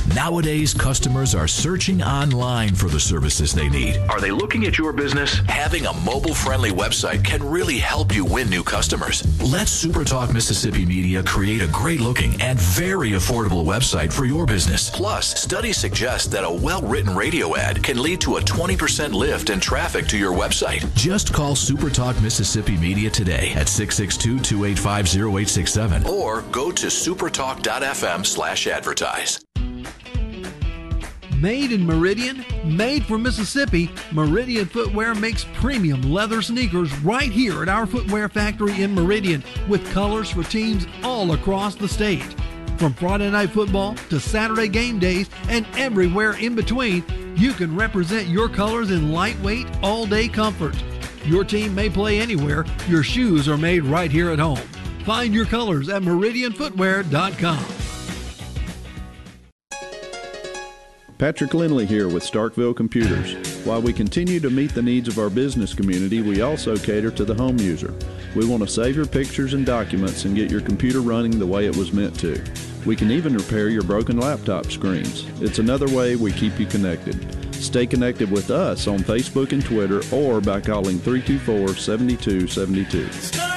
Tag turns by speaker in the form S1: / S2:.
S1: Nowadays, customers are searching online for the services they need. Are they looking at your business? Having a mobile-friendly website can really help you win new customers. Let SuperTalk Mississippi Media create a great-looking and very affordable website for your business. Plus, studies suggest that a well-written radio ad can lead to a 20% lift in traffic to your website. Just call SuperTalk Mississippi Media today at 662-285-0867 or go to supertalk.fm/advertise.
S2: Made in Meridian, made for Mississippi, Meridian Footwear makes premium leather sneakers right here at our footwear factory in Meridian with colors for teams all across the state. From Friday night football to Saturday game days and everywhere in between, you can represent your colors in lightweight, all-day comfort. Your team may play anywhere. Your shoes are made right here at home. Find your colors at meridianfootwear.com.
S3: Patrick Lindley here with Starkville Computers. While we continue to meet the needs of our business community, we also cater to the home user. We want to save your pictures and documents and get your computer running the way it was meant to. We can even repair your broken laptop screens. It's another way we keep you connected. Stay connected with us on Facebook and Twitter or by calling 324-7272.